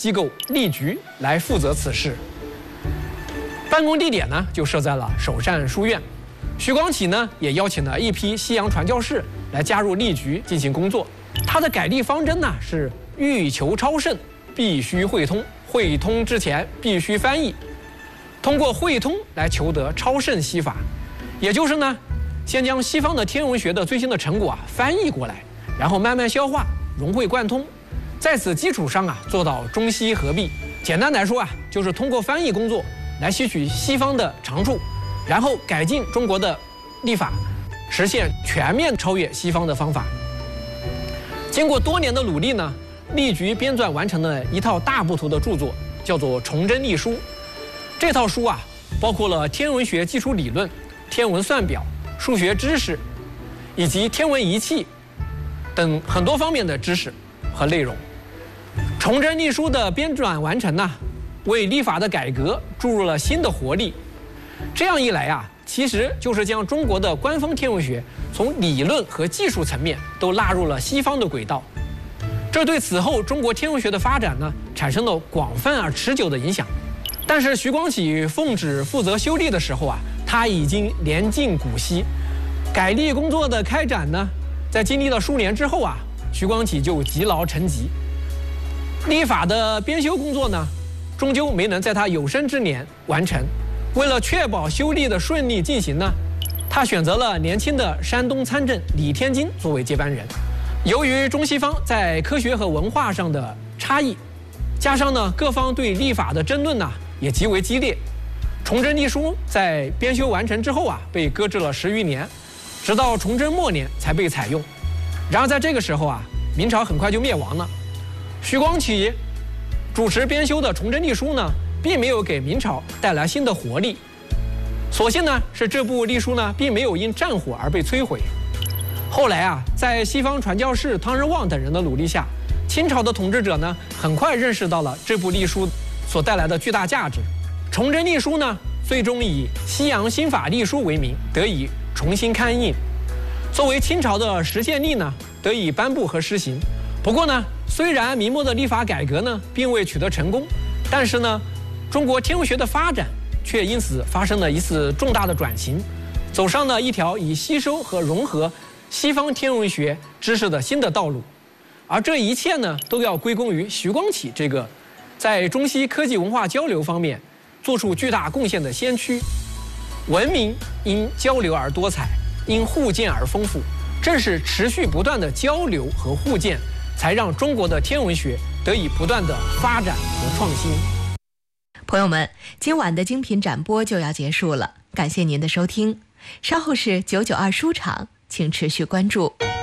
机构力局来负责此事。办公地点呢就设在了首善书院。徐光启呢也邀请了一批西洋传教士来加入力局进行工作。他的改立方针呢是欲求超胜，必须会通，会通之前必须翻译，通过会通来求得超胜西法。也就是呢，先将西方的天文学的最新的成果翻译过来，然后慢慢消化，融会贯通，在此基础上做到中西合璧。简单来说就是通过翻译工作来吸取西方的长处，然后改进中国的历法，实现全面超越西方的方法。经过多年的努力呢，力局编撰完成了一套大部头的著作，叫做《崇祯历书》。这套书包括了天文学基础理论、天文算表、数学知识，以及天文仪器等很多方面的知识和内容。崇祯历书的编纂完成呢，为历法的改革注入了新的活力。这样一来其实就是将中国的官方天文学从理论和技术层面都纳入了西方的轨道。这对此后中国天文学的发展呢，产生了广泛而持久的影响。但是徐光启奉旨负责修历的时候他已经年近古稀，改历工作的开展呢，在经历了数年之后徐光启就积劳成疾。历法的编修工作呢，终究没能在他有生之年完成。为了确保修历的顺利进行呢，他选择了年轻的山东参政李天金作为接班人。由于中西方在科学和文化上的差异，加上呢各方对历法的争论也极为激烈，崇祯历书在编修完成之后被搁置了10余年，直到崇祯末年才被采用。然而在这个时候明朝很快就灭亡了。徐光启主持编修的崇祯历书呢，并没有给明朝带来新的活力。所幸呢是这部历书呢，并没有因战火而被摧毁。后来在西方传教士汤日旺等人的努力下，清朝的统治者呢，很快认识到了这部历书所带来的巨大价值。崇祯历书呢，最终以西洋新法历书为名得以重新刊印。作为清朝的实践历呢，得以颁布和施行。不过呢，虽然明末的历法改革呢，并未取得成功，但是呢，中国天文学的发展却因此发生了一次重大的转型，走上了一条以吸收和融合西方天文学知识的新的道路。而这一切呢，都要归功于徐光启这个在中西科技文化交流方面做出巨大贡献的先驱。文明因交流而多彩，因互鉴而丰富。正是持续不断的交流和互鉴，才让中国的天文学得以不断的发展和创新。 朋友们，今晚的精品展播就要结束了，感谢您的收听。稍后是992书场，请持续关注。